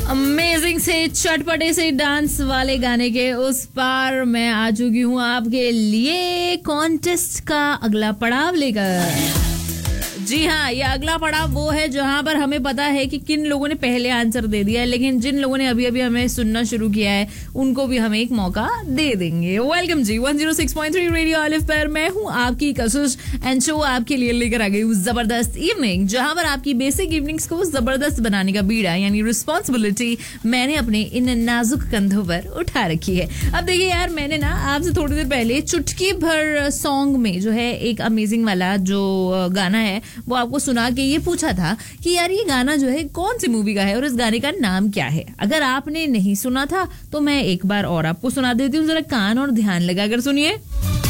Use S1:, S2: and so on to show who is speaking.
S1: Amazing से चटपटे से dance वाले गाने के उस पार मैं आ चुकी हूँ आपके लिए कॉन्टेस्ट का अगला पड़ाव लेकर। जी हाँ, ये अगला पड़ाव वो है जहां पर हमें पता है कि किन लोगों ने पहले आंसर दे दिया है, लेकिन जिन लोगों ने अभी अभी हमें सुनना शुरू किया है उनको भी हम एक मौका दे देंगे। वेलकम जी 106.3 रेडियो ऑलिव पर मैं हूं आपकी कशिश एंड शो आपके लिए लेकर आ गई हूँ जबरदस्त इवनिंग, जहां पर आपकी बेसिक इवनिंग्स को जबरदस्त बनाने का बीड़ा यानी रिस्पॉन्सिबिलिटी मैंने अपने इन नाजुक कंधों पर उठा रखी है। अब देखिए यार, मैंने ना आपसे थोड़ी देर पहले चुटकी भर सॉन्ग में जो है एक अमेजिंग वाला जो गाना है वो आपको सुना के ये पूछा था कि यार ये गाना जो है कौन सी मूवी का है और इस गाने का नाम क्या है। अगर आपने नहीं सुना था तो मैं एक बार और आपको सुना देती हूँ, जरा कान और ध्यान लगाकर सुनिए।